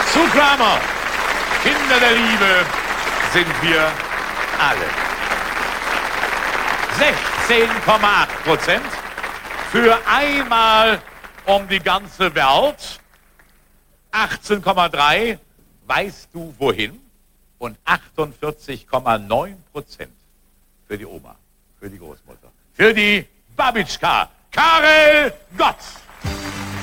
Zu Kramer. Kinder der Liebe sind wir alle. 16,8%. Für einmal um die ganze Welt. 18,3%. Weißt du wohin? Und 48,9% für die Oma, für die Großmutter, für die Babitschka, Karel Gott.